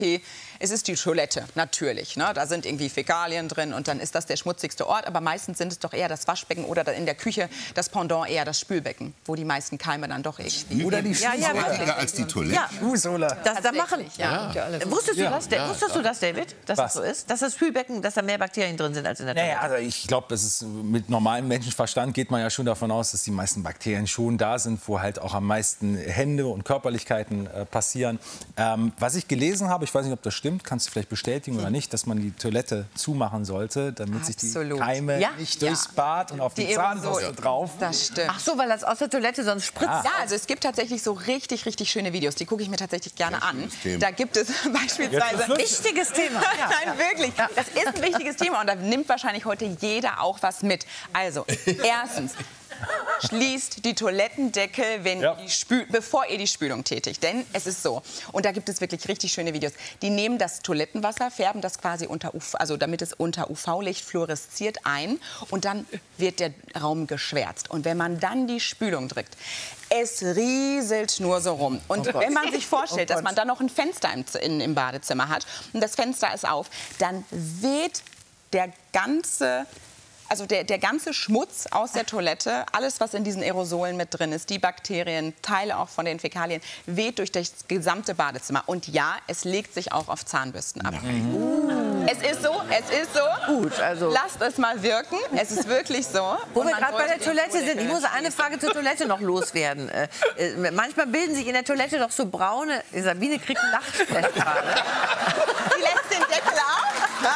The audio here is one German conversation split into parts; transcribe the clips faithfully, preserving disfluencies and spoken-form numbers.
Okay, es ist die Toilette, natürlich. Ne? Da sind irgendwie Fäkalien drin und dann ist das der schmutzigste Ort. Aber meistens sind es doch eher das Waschbecken oder in der Küche das Pendant eher das Spülbecken, wo die meisten Keime dann doch irgendwie... Oder die ja, ja, Schmutzbecken als die Toilette? Ja, Usola. das da machen. Ja. Ja. Wusstest du das, Ja, Wusstest du das, David, dass Was? das so ist? Dass das Spülbecken, dass da mehr Bakterien drin sind als in der Toilette? Naja, also ich glaube, das ist mit normalem Menschenverstand geht man ja schon davon aus, dass die meisten Bakterien schon da sind, wo halt auch am meisten Hände und Körperlichkeiten äh, passieren. Ähm, was ich gelesen habe, ich weiß nicht, ob das stimmt, kannst du vielleicht bestätigen oder nicht, dass man die Toilette zumachen sollte, damit sich die Absolut. Keime Ja? nicht durchs Bad und auf die, Die Zahnbürste Aerosole. drauf. Das stimmt. Ach so, weil das aus der Toilette sonst spritzt. Ja, also es gibt tatsächlich so richtig, richtig schöne Videos. Die gucke ich mir tatsächlich gerne an. Thema. Da gibt es beispielsweise... Wichtiges Thema. Ja. Nein, wirklich. Das ist ein wichtiges Thema und da nimmt wahrscheinlich heute jeder auch was mit. Also, erstens, schließt die Toilettendeckel, wenn Ja. die Spül bevor ihr die Spülung tätigt. Denn es ist so, und da gibt es wirklich richtig schöne Videos, die nehmen das Toilettenwasser, färben das quasi unter U V, also damit es unter U V-Licht fluoresziert ein und dann wird der Raum geschwärzt. Und wenn man dann die Spülung drückt, es rieselt nur so rum. Und Oh Gott. wenn man sich vorstellt, Oh dass man dann noch ein Fenster im, in, im Badezimmer hat und das Fenster ist auf, dann weht der ganze... Also der, der ganze Schmutz aus der Toilette, alles, was in diesen Aerosolen mit drin ist, die Bakterien, Teile auch von den Fäkalien, weht durch das gesamte Badezimmer. Und ja, es legt sich auch auf Zahnbürsten ab. Uh. Es ist so, es ist so. Gut, also... Lasst es mal wirken. Es ist wirklich so. Wo Und wir man gerade bei der sollte den Toilette sind, ich Klodeckel muss eine Frage zur Toilette noch loswerden. Äh, äh, manchmal bilden sich in der Toilette doch so braune... Sabine kriegt einen Lachflash gerade. Sie lässt den Deckel auf. Ja?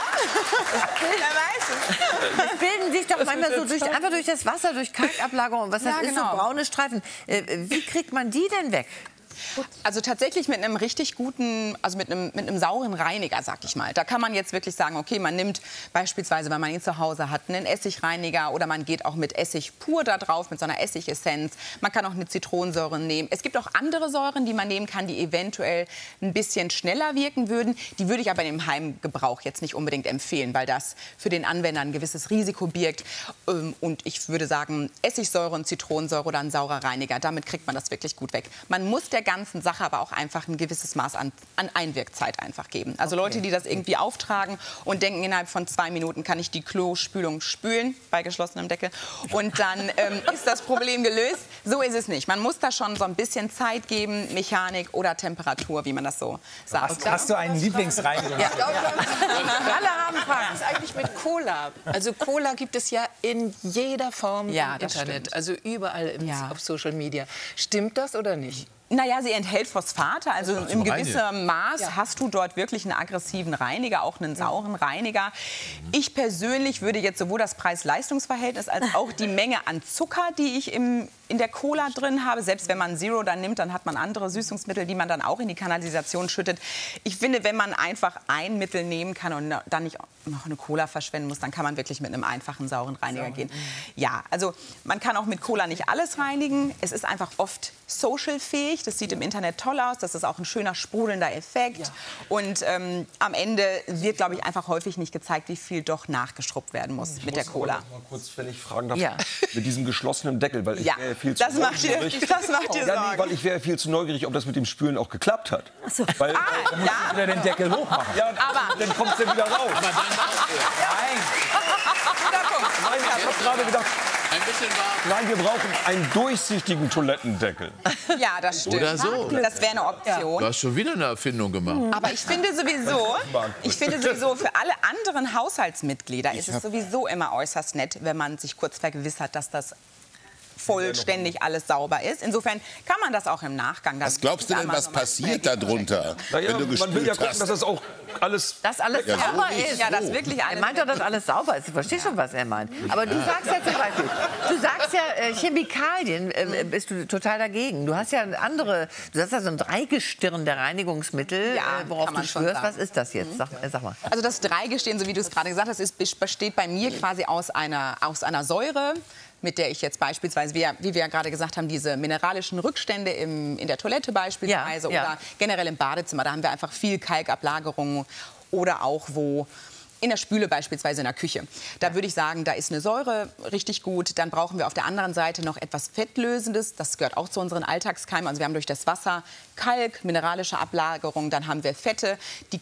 Wer weiß es. Es bilden sich doch manchmal so durch, einfach durch das Wasser, durch Kalkablagerung, was das Ja, ist, so genau. braune Streifen. Äh, wie kriegt man die denn weg? Also tatsächlich mit einem richtig guten, also mit einem, mit einem sauren Reiniger, sag ich mal. Da kann man jetzt wirklich sagen, okay, man nimmt beispielsweise, wenn man ihn zu Hause hat, einen Essigreiniger oder man geht auch mit Essig pur da drauf, mit so einer Essigessenz. Man kann auch eine Zitronensäure nehmen. Es gibt auch andere Säuren, die man nehmen kann, die eventuell ein bisschen schneller wirken würden. Die würde ich aber im Heimgebrauch jetzt nicht unbedingt empfehlen, weil das für den Anwender ein gewisses Risiko birgt. Und ich würde sagen, Essigsäure und Zitronensäure oder ein saurer Reiniger, damit kriegt man das wirklich gut weg. Man muss der ganzen Sache aber auch einfach ein gewisses Maß an, an Einwirkzeit einfach geben. Also Leute, die das irgendwie auftragen und denken, innerhalb von zwei Minuten kann ich die Klospülung spülen, bei geschlossenem Deckel, und dann ähm, ist das Problem gelöst. So ist es nicht. Man muss da schon so ein bisschen Zeit geben, Mechanik oder Temperatur, wie man das so sagt. Hast, hast du einen Lieblingsreiniger? Ja. Alle haben Fragen. Was ist eigentlich mit Cola? Also Cola gibt es ja in jeder Form Ja, im das Internet, stimmt. also überall im, Ja. auf Social Media. Stimmt das oder nicht? Naja, sie enthält Phosphate, also im gewissen Maß Ja. hast du dort wirklich einen aggressiven Reiniger, auch einen sauren Reiniger. Ich persönlich würde jetzt sowohl das Preis-Leistungs-Verhältnis als auch die Menge an Zucker, die ich im, in der Cola drin habe, selbst wenn man Zero dann nimmt, dann hat man andere Süßungsmittel, die man dann auch in die Kanalisation schüttet. Ich finde, wenn man einfach ein Mittel nehmen kann und dann nicht noch eine Cola verschwenden muss, dann kann man wirklich mit einem einfachen sauren Reiniger gehen. Ja, also man kann auch mit Cola nicht alles reinigen. Es ist einfach oft social-fähig. Das sieht im Internet toll aus. Das ist auch ein schöner, sprudelnder Effekt. Ja. Und ähm, am Ende wird, glaube ich, einfach häufig nicht gezeigt, wie viel doch nachgeschrubbt werden muss mit der Cola. Mal kurz, wenn ich fragen darf, Ja. mit diesem geschlossenen Deckel, weil ich Ja, wäre viel zu das macht dir, neugierig. das macht dir Ja, nee, Sorgen. weil ich wäre viel zu neugierig, ob das mit dem Spülen auch geklappt hat. Weil, Ah, ja, Oder den Deckel hochmachen? ja, aber- dann kommt es ja wieder raus. Nein. Nein, ich habe gerade gedacht, Ein bisschen warm. nein, wir brauchen einen durchsichtigen Toilettendeckel. ja, das stimmt. Oder so. Das wäre eine Option. Du hast schon wieder eine Erfindung gemacht. Aber ich finde sowieso, ich finde sowieso für alle anderen Haushaltsmitglieder ist es sowieso immer äußerst nett, wenn man sich kurz vergewissert, dass das vollständig alles sauber ist. Insofern kann man das auch im Nachgang. Was glaubst du denn, einmal was noch mal passiert schnell darunter, Naja, wenn du man will ja gespült gucken, hast? dass das auch alles... Dass alles Ja, so sauber nicht. ist. Ja, das wirklich Er alles. meint doch, dass alles sauber ist. Ich verstehe schon, was er meint. Aber du sagst ja zum Beispiel, du sagst ja, äh, Chemikalien äh, bist du total dagegen. Du hast ja andere, du hast ja so ein Dreigestirn der Reinigungsmittel, Ja, äh, worauf kann du man schon schwörst. sagen. Was ist das jetzt? Sag, äh, sag mal. Also das Dreigestehen, so wie du es gerade gesagt hast, ist, besteht bei mir quasi aus einer, aus einer Säure, mit der ich jetzt beispielsweise, wie, wie wir ja gerade gesagt haben, diese mineralischen Rückstände im, in der Toilette beispielsweise Ja, ja. oder generell im Badezimmer, da haben wir einfach viel Kalkablagerung oder auch wo in der Spüle beispielsweise in der Küche. Da würde ich sagen, da ist eine Säure richtig gut. Dann brauchen wir auf der anderen Seite noch etwas Fettlösendes. Das gehört auch zu unseren Alltagskeimen. Also wir haben durch das Wasser Kalk, mineralische Ablagerung. Dann haben wir Fette. Die